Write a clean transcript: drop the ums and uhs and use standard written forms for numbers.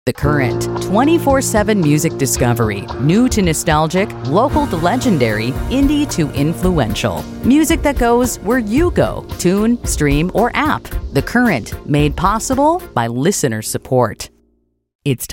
The Current, 24/7 music discovery, new to nostalgic, local to legendary, indie to influential. Music that goes where you go, tune, stream, or app. The Current, made possible by listener support. It's time